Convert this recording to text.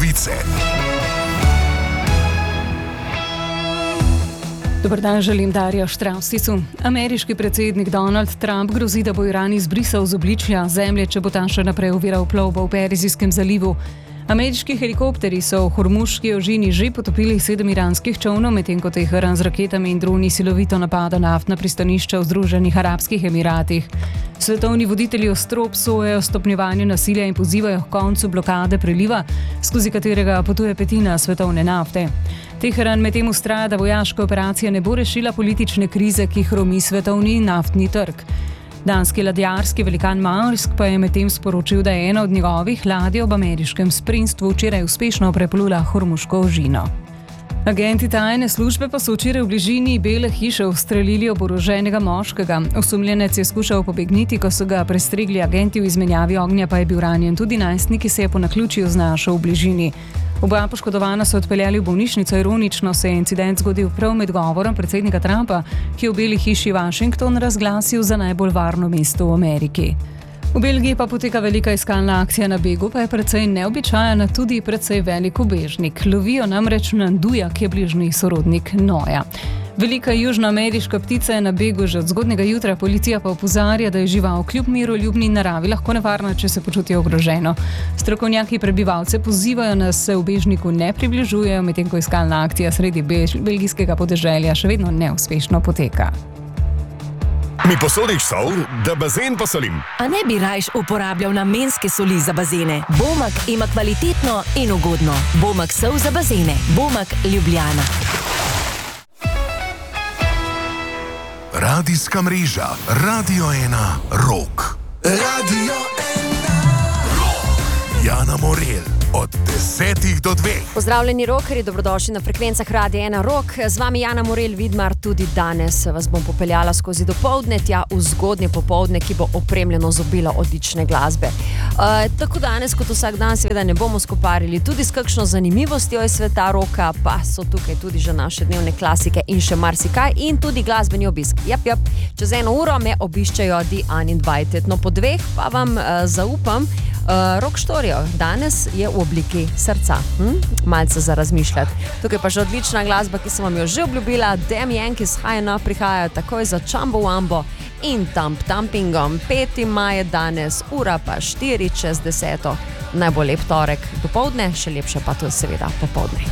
novice. Dobar dan, želim Darja Štravsticu. Ameriški predsednik Donald Trump grozi, da bo Iran izbrisal z obličja zemlje, če bo ta še naprej oviral plovbo v Perzijskem zalivu. Ameriški helikopterji so v Hormuški ožini že potopili 7 iranskih čolnov, medtem ko Teheran z raketami in droni silovito napada naftna pristanišča v Združenih arabskih emiratih. Svetovni voditelji ostro obsojajo stopnjevanju nasilja in pozivajo k koncu blokade preliva, skozi katerega potuje petina svetovne nafte. Teheran medtem vztraja, da vojaška operacija ne bo rešila politične krize, ki hromi svetovni naftni trg. Danski ladjarski velikan Maersk pa je medtem sporočil, da je ena od njegovih ladij ob ameriškem spremstvu včeraj uspešno preplula Hormuško ožino. Agenti tajne službe pa so včeraj v bližini Bele hiše ustrelili oboroženega moškega. Osumljenec je skušal pobegniti, ko so ga prestregli agenti, v izmenjavi ognja pa je bil ranjen tudi najstnik, ki se je po naključju znašel v bližini. Oba poškodovana so odpeljali v bolnišnico. Ironično se je incident zgodil prav med govorom predsednika Trumpa, ki je v Beli hiši Washington razglasil za najbolj varno mesto v Ameriki. V Belgiji pa poteka velika iskalna akcija. Na begu pa je precej neobičajna tudi precej velik ubežnik. Lovijo namreč nanduja, ki je bližnji sorodnik noja. Velika južnoameriška ptica je na begu že od zgodnjega jutra, policija pa opozarja, da je žival kljub miroljubni naravi lahko nevarna, če se počuti ogroženo. Strokovnjaki prebivalce pozivajo, da se ubežniku ne približujejo, medtem ko iskalna akcija sredi belgijskega podeželja še vedno neuspešno poteka. Mi posodiš sol, da bazen posolim? A ne bi rajš uporabljal namenske soli za bazene? Bomak ima kvalitetno in ugodno. Bomak sol za bazene. Bomak Ljubljana. Radijska mreža Radio 1 Rock. Radio 1 Rock. Jana Morel od 10 do 2. Pozdravljeni rockerji, dobrodošli na frekvencah Radia 1 Rock. Z vami Jana Morel Vidmar, tudi danes vas bom popeljala skozi dopoldne, tja v zgodnje popoldne, ki bo opremljeno z obilo odlične glasbe. Tako danes kot vsak dan seveda ne bomo skoparili tudi s kakšno zanimivostjo iz sveta roka, pa so tukaj tudi že naše dnevne klasike in še marsikaj in tudi glasbeni obisk. Čez 1 uro me obiščajo The Uninvited, no po 2 pa vam zaupam rock štorijo. Danes je v obliki srca. Malce za razmišljati. Tukaj pa že odlična glasba, ki sem vam jo že obljubila. Damn Yankees High Enough prihajajo takoj za Chumbo Wambo in Thump Thumpingom. 5. maj je danes, ura pa 4 čez 10. Najbolj lep torek dopoldne, še lepše pa to seveda popoldne.